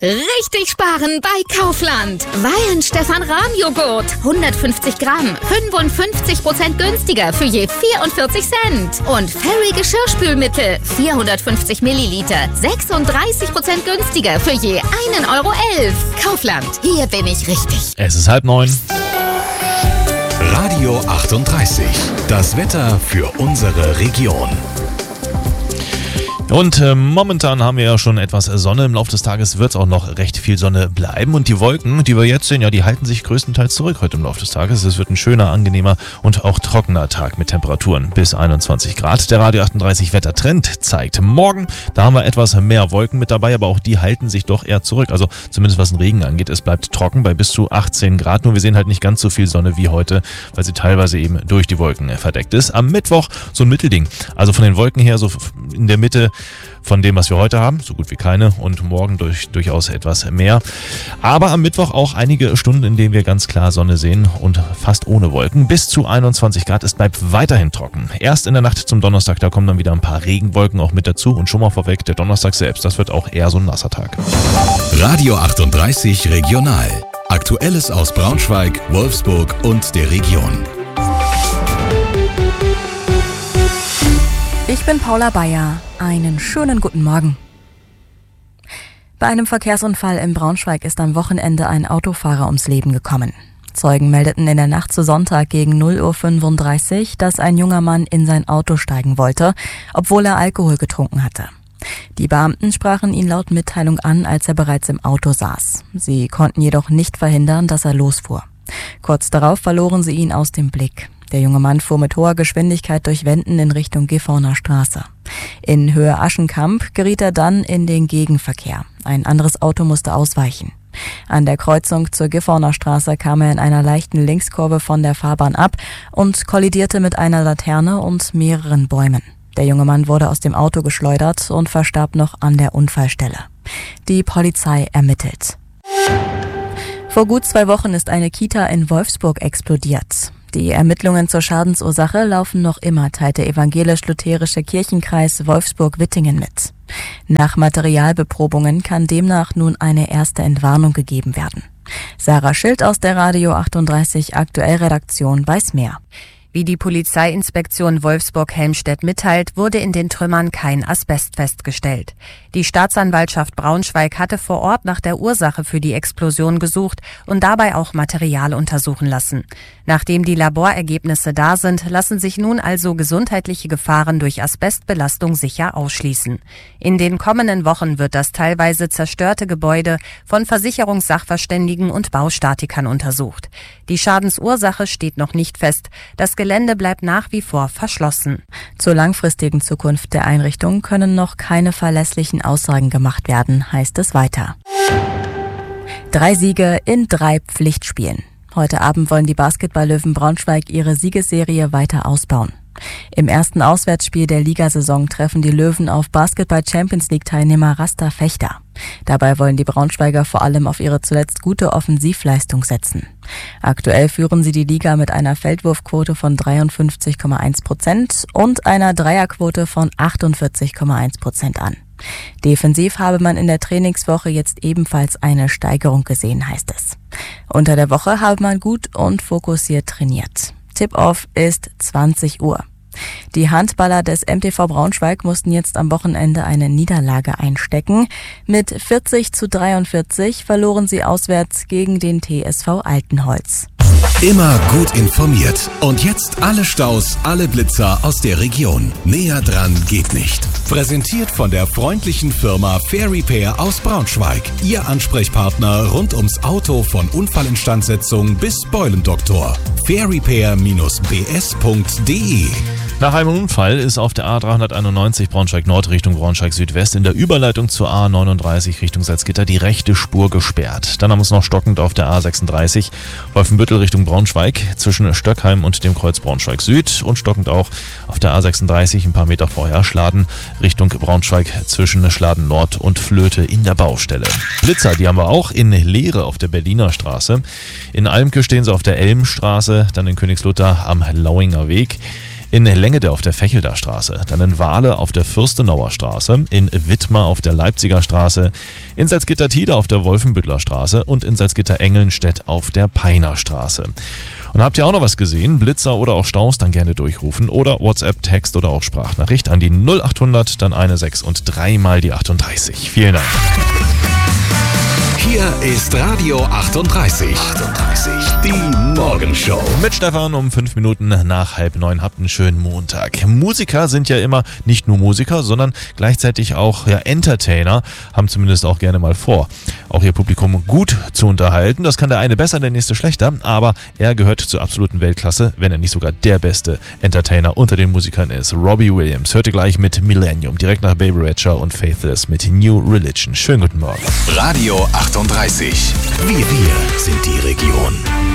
Richtig sparen bei Kaufland. Weihenstephan-Rahm-Joghurt. 150 Gramm. 55% günstiger für je 44 Cent. Und Fairy Geschirrspülmittel. 450 Milliliter. 36% günstiger für je 1,11 Euro. Kaufland. Hier bin ich richtig. Es ist 8:30. Radio 38. Das Wetter für unsere Region. Und momentan haben wir ja schon etwas Sonne. Im Laufe des Tages wird es auch noch recht viel Sonne bleiben. Und die Wolken, die wir jetzt sehen, ja, die halten sich größtenteils zurück heute im Laufe des Tages. Es wird ein schöner, angenehmer und auch trockener Tag mit Temperaturen bis 21 Grad. Der Radio 38 Wettertrend zeigt morgen, da haben wir etwas mehr Wolken mit dabei, aber auch die halten sich doch eher zurück. Also zumindest was den Regen angeht. Es bleibt trocken bei bis zu 18 Grad. Nur wir sehen halt nicht ganz so viel Sonne wie heute, weil sie teilweise eben durch die Wolken verdeckt ist. Am Mittwoch so ein Mittelding. Also von den Wolken her so in der Mitte von dem, was wir heute haben, so gut wie keine, und morgen durchaus etwas mehr. Aber am Mittwoch auch einige Stunden, in denen wir ganz klar Sonne sehen und fast ohne Wolken. Bis zu 21 Grad, es bleibt weiterhin trocken. Erst in der Nacht zum Donnerstag, da kommen dann wieder ein paar Regenwolken auch mit dazu. Und schon mal vorweg, der Donnerstag selbst, das wird auch eher so ein nasser Tag. Radio 38 Regional. Aktuelles aus Braunschweig, Wolfsburg und der Region. Ich bin Paula Bayer. Einen schönen guten Morgen. Bei einem Verkehrsunfall in Braunschweig ist am Wochenende ein Autofahrer ums Leben gekommen. Zeugen meldeten in der Nacht zu Sonntag gegen 0:35 Uhr, dass ein junger Mann in sein Auto steigen wollte, obwohl er Alkohol getrunken hatte. Die Beamten sprachen ihn laut Mitteilung an, als er bereits im Auto saß. Sie konnten jedoch nicht verhindern, dass er losfuhr. Kurz darauf verloren sie ihn aus dem Blick. Der junge Mann fuhr mit hoher Geschwindigkeit durch Wenden in Richtung Gifhorner Straße. In Höhe Aschenkamp geriet er dann in den Gegenverkehr. Ein anderes Auto musste ausweichen. An der Kreuzung zur Gifhorner Straße kam er in einer leichten Linkskurve von der Fahrbahn ab und kollidierte mit einer Laterne und mehreren Bäumen. Der junge Mann wurde aus dem Auto geschleudert und verstarb noch an der Unfallstelle. Die Polizei ermittelt. Vor gut 2 Wochen ist eine Kita in Wolfsburg explodiert. Die Ermittlungen zur Schadensursache laufen noch immer, teilt der evangelisch-lutherische Kirchenkreis Wolfsburg-Wittingen mit. Nach Materialbeprobungen kann demnach nun eine erste Entwarnung gegeben werden. Sarah Schild aus der Radio 38 Aktuell-Redaktion weiß mehr. Wie die Polizeiinspektion Wolfsburg-Helmstedt mitteilt, wurde in den Trümmern kein Asbest festgestellt. Die Staatsanwaltschaft Braunschweig hatte vor Ort nach der Ursache für die Explosion gesucht und dabei auch Material untersuchen lassen. Nachdem die Laborergebnisse da sind, lassen sich nun also gesundheitliche Gefahren durch Asbestbelastung sicher ausschließen. In den kommenden Wochen wird das teilweise zerstörte Gebäude von Versicherungssachverständigen und Baustatikern untersucht. Die Schadensursache steht noch nicht fest. Das Gelände bleibt nach wie vor verschlossen. Zur langfristigen Zukunft der Einrichtung können noch keine verlässlichen Aussagen gemacht werden, heißt es weiter. 3 Siege in 3 Pflichtspielen. Heute Abend wollen die Basketball-Löwen Braunschweig ihre Siegesserie weiter ausbauen. Im ersten Auswärtsspiel der Ligasaison treffen die Löwen auf Basketball-Champions-League-Teilnehmer Rasta Fechter. Dabei wollen die Braunschweiger vor allem auf ihre zuletzt gute Offensivleistung setzen. Aktuell führen sie die Liga mit einer Feldwurfquote von 53,1% und einer Dreierquote von 48,1% an. Defensiv habe man in der Trainingswoche jetzt ebenfalls eine Steigerung gesehen, heißt es. Unter der Woche habe man gut und fokussiert trainiert. Tip-Off ist 20 Uhr. Die Handballer des MTV Braunschweig mussten jetzt am Wochenende eine Niederlage einstecken. Mit 40:43 verloren sie auswärts gegen den TSV Altenholz. Immer gut informiert. Und jetzt alle Staus, alle Blitzer aus der Region. Näher dran geht nicht. Präsentiert von der freundlichen Firma Fair Repair aus Braunschweig. Ihr Ansprechpartner rund ums Auto von Unfallinstandsetzung bis Beulendoktor. fairrepair-bs.de. Nach einem Unfall ist auf der A391 Braunschweig-Nord Richtung Braunschweig-Südwest in der Überleitung zur A39 Richtung Salzgitter die rechte Spur gesperrt. Dann haben wir es noch stockend auf der A36 Wolfenbüttel Richtung Braunschweig zwischen Stöckheim und dem Kreuz Braunschweig-Süd und stockend auch auf der A36 ein paar Meter vorher Schladen Richtung Braunschweig zwischen Schladen Nord und Flöte in der Baustelle. Blitzer, die haben wir auch in Leere auf der Berliner Straße. In Almke stehen sie auf der Elmstraße, dann in Königslutter am Lauinger Weg. in Lengede auf der Fechelder Straße, dann in Wahle auf der Fürstenauer Straße, in Wittmar auf der Leipziger Straße, in Salzgitter-Tide auf der Wolfenbüttler Straße und in Salzgitter-Engelnstedt auf der Peiner Straße. Und habt ihr auch noch was gesehen? Blitzer oder auch Staus, dann gerne durchrufen oder WhatsApp, Text oder auch Sprachnachricht an die 0800, dann eine 6 und 3 mal die 38. Vielen Dank. Hier ist Radio 38. Die Morgenshow. Mit Stefan um 5 Minuten nach 8:30. Habt einen schönen Montag. Musiker sind ja immer nicht nur Musiker, sondern gleichzeitig auch Entertainer, haben zumindest auch gerne mal vor, auch ihr Publikum gut zu unterhalten. Das kann der eine besser, der nächste schlechter, aber er gehört zur absoluten Weltklasse, wenn er nicht sogar der beste Entertainer unter den Musikern ist. Robbie Williams. Hört ihr gleich mit Millennium, direkt nach Baby Rexha und Faithless mit New Religion. Schönen guten Morgen. Radio 38. Wir sind die Region.